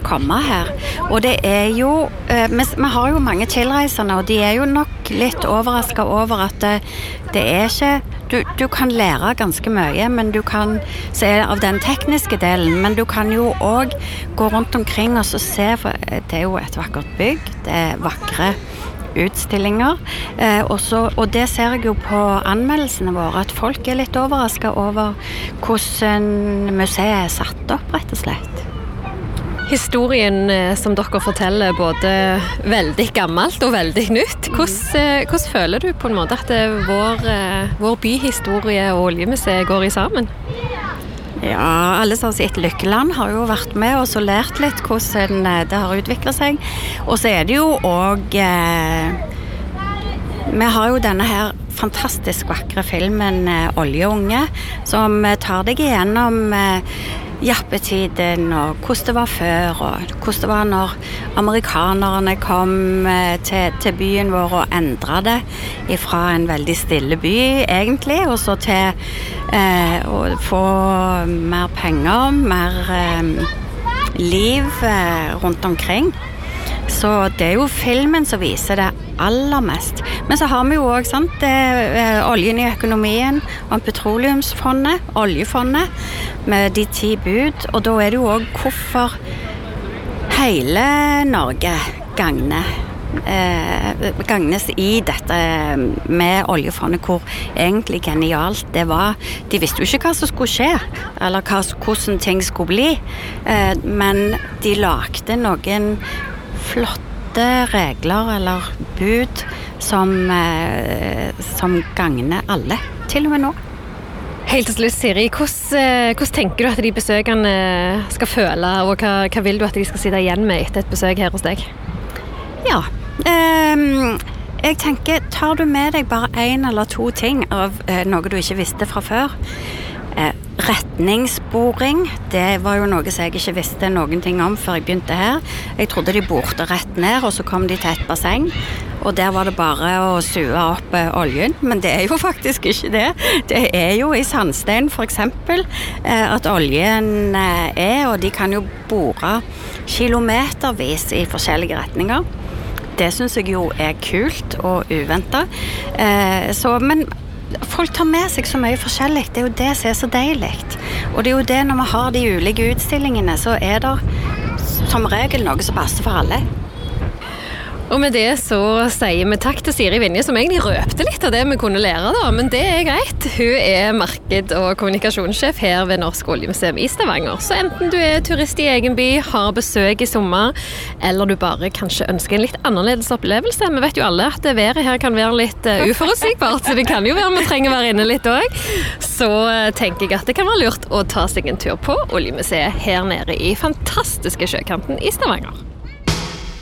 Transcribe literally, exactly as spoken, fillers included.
komme her. Og det er jo, eh, vi, vi har jo mange tilreisende, og de er jo nok litt overrasket over at det, det er ikke, du, du kan lære ganske mye, men du kan se av den tekniske delen, men du kan jo også gå rundt omkring og så se, for det er jo et vakkert bygg, det er vakre utstillinger, eh, også, og det ser jeg jo på anmeldelsene våre, at folk er litt overrasket over hvordan museet er satt opp, rett og slett. Historien som dere forteller både veldig gammelt og veldig nytt. Hvordan, hvordan føler du på en måte at vår, vår byhistorie og oljemuseet går i sammen? Ja, alle som har sett Lykkeland har jo vært med og så lært litt hvordan det har utviklet seg. Og så er det jo også, eh, vi har jo denne her fantastisk vakre filmen eh, Oljeunge, som tar deg igjennom eh, jappetiden og hvordan det var før, og hvordan det var når amerikanerne kom eh, til, til byen vår og endret det fra en veldig stille by egentlig, og så til eh, å få mer penger, mer eh, liv eh, rundt omkring. Så det er jo filmen som viser det aller mest. Men så har vi jo også, sant, det, eh, oljen i økonomien, og petroleumsfondet, oljefondet, med de ti bud, og da er det jo også hvorfor hele Norge gagner, eh, gagnes i dette med oljefondet, hvor egentlig genialt det var. De visste jo ikke hva som skulle skje, eller hva, hvordan ting skulle bli, eh, men de lagde noen flotte regler eller bud som, eh, som gagner alle, til og med nå. Helt til slutt, Siri, hvordan, hvordan tenker du at de besøkende skal føle, og hva, hva vil du at de skal sitte igjen med etter et besøk her hos deg? Ja, eh, jeg tenker, tar du med deg bare en eller to ting av eh, noe du ikke visste fra før? Eh, retningsboring, det var jo noe som jeg ikke visste noen ting om før jeg begynte her. Jeg trodde de borte rett ned, og så kom de til et basseng, og der var det bare å sue opp eh, oljen, men det er jo faktisk ikke det. Det er jo i sandstein for eksempel eh, at oljen eh, er, og de kan jo bore kilometervis i forskjellige retninger. Det synes jeg jo er kult og uventet. Eh, så, men folk tar med seg så mye forskjellig, det er jo det som er så deilig. Og det er jo det når vi har de ulike utstillingene, så er det som regel noe som passer for alle. Og med det så sier vi takk til Siri Vinje, som egentlig røpte litt av det vi kunne lære da, men det er greit. Hun er marked- og kommunikasjonssjef her ved Norsk Oljemuseum i Stavanger. Så enten du er turist i egen by, har besøk i sommer, eller du bare kanskje ønsker en litt annerledes opplevelse. Vi vet jo alle at været her kan være litt uforutsigbart, så det kan jo være vi trenger å være inne litt også. Så tenker jeg at det kan være lurt å ta seg en tur på Oljemuseet her nede i fantastiske sjøkanten i Stavanger.